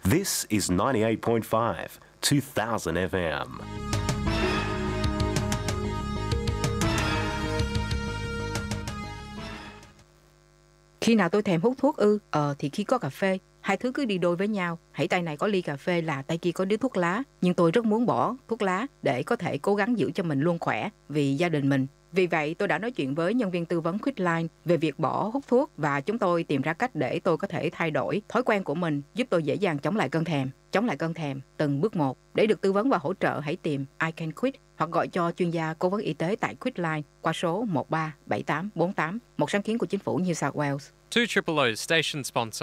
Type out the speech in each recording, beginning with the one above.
This is 98.5, 2000 FM. Khi nào tôi thèm hút thuốc ư? Thì khi có cà phê. Hai thứ cứ đi đôi với nhau. Hãy tay này có ly cà phê là tay kia có điếu thuốc lá. Nhưng tôi rất muốn bỏ thuốc lá để có thể cố gắng giữ cho mình luôn khỏe vì gia đình mình. Vì vậy tôi đã nói chuyện với nhân viên tư vấn Quitline về việc bỏ hút thuốc và chúng tôi tìm ra cách để tôi có thể thay đổi thói quen của mình, giúp tôi dễ dàng chống lại cơn thèm. Chống lại cơn thèm từng bước một. Để được tư vấn và hỗ trợ hãy tìm I Can Quit hoặc gọi cho chuyên gia cố vấn y tế tại Quitline qua số 137848, một sáng kiến của chính phủ New South Wales. 200 station sponsor.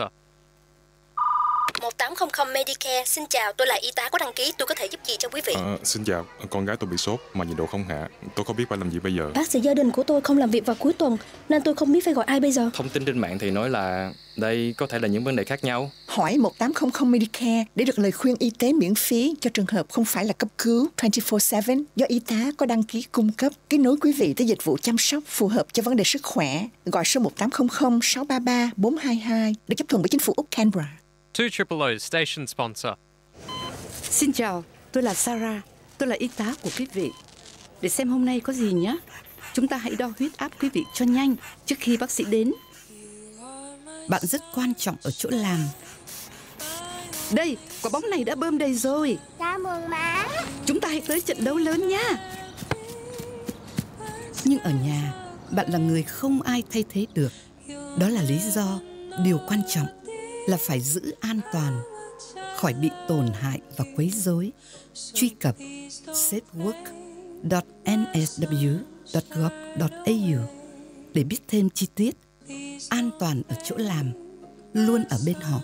1800 Medicare, xin chào, tôi là y tá có đăng ký, tôi có thể giúp gì cho quý vị? Xin chào, con gái tôi bị sốt mà nhiệt độ không hạ, tôi không biết phải làm gì bây giờ. Bác sĩ gia đình của tôi không làm việc vào cuối tuần nên tôi không biết phải gọi ai bây giờ. Thông tin trên mạng thì nói là đây có thể là những vấn đề khác nhau. Hỏi 1800 Medicare để được lời khuyên y tế miễn phí cho trường hợp không phải là cấp cứu 24/7 do y tá có đăng ký cung cấp, kết nối quý vị tới dịch vụ chăm sóc phù hợp cho vấn đề sức khỏe. Gọi số 1800 633 422 được chấp thuận bởi chính phủ Úc Canberra. 200 station sponsor. Xin chào, tôi là Sarah, tôi là y tá của quý vị. Để xem hôm nay có gì nhé. Chúng ta hãy đo huyết áp quý vị cho nhanh trước khi bác sĩ đến. Bạn rất quan trọng ở chỗ làm. Đây, quả bóng này đã bơm đầy rồi. Chào mừng má. Chúng ta hãy tới trận đấu lớn nha. Nhưng ở nhà, bạn là người không ai thay thế được. Đó là lý do, điều quan trọng là phải giữ an toàn, khỏi bị tổn hại và quấy rối. Truy cập safework.nsw.gov.au để biết thêm chi tiết. An toàn ở chỗ làm, luôn ở bên họ.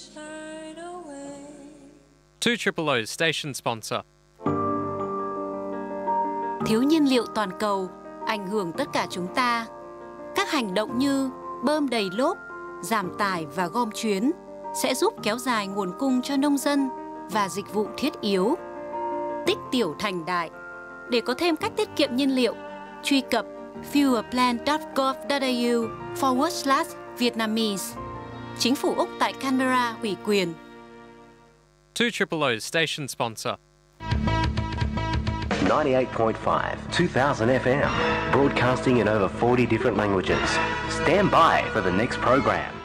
200 station sponsor. Thiếu nhiên liệu toàn cầu ảnh hưởng tất cả chúng ta. Các hành động như bơm đầy lốp, giảm tải và gom chuyến sẽ giúp kéo dài nguồn cung cho nông dân và dịch vụ thiết yếu. Tích tiểu thành đại. Để có thêm cách tiết kiệm nhiên liệu, truy cập fuelplan.gov.au/Vietnamese. Chính phủ Úc tại Canberra ủy quyền. 200 station sponsor. 98.5, 2000 FM, broadcasting in over 40 different languages. Stand by for the next program.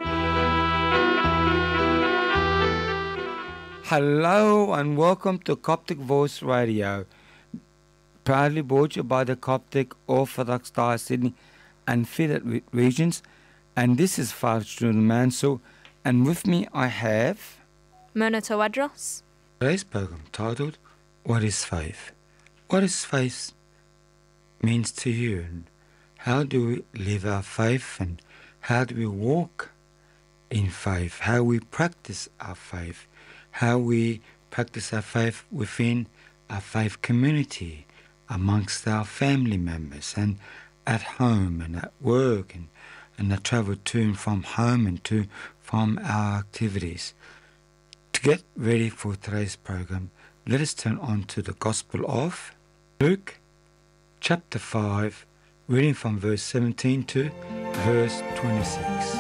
Hello and welcome to Coptic Voice Radio, proudly brought to you by the Coptic Orthodox Diocese Sydney and Filet regions. And this is Father Julian Mansell, and with me I have Mona Tawadros. Today's program titled What is Faith? What is faith means to you, and how do we live our faith, and how do we walk in faith, how we practice our faith, how we practice our faith within our faith community, amongst our family members, and at home and at work, and I travel to and from home and to from our activities. To get ready for today's program, let us turn on to the Gospel of Luke, chapter 5, reading from verse 17 to verse 26.